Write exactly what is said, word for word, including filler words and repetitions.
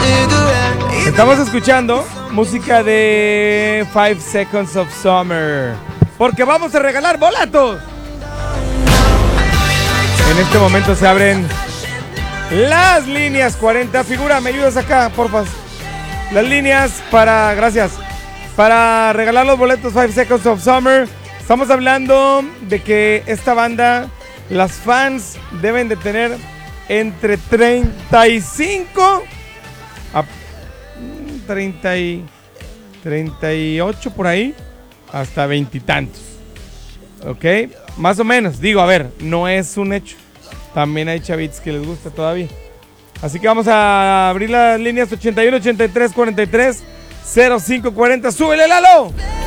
Estamos escuchando música de Five Seconds of Summer, porque vamos a regalar boletos. En este momento se abren las líneas cuarenta. Figura, ¿me ayudas acá, porfa? Las líneas para, gracias, para regalar los boletos Five Seconds of Summer. Estamos hablando de que esta banda, las fans deben de tener entre treinta y cinco a treinta y treinta y ocho por ahí, hasta veintitantos. Ok, más o menos. Digo, a ver, no es un hecho. También hay chavitos que les gusta todavía. Así que vamos a abrir las líneas ochenta y uno, ochenta y tres, cuarenta y tres, cero cinco cuarenta. ¡Súbele, Lalo!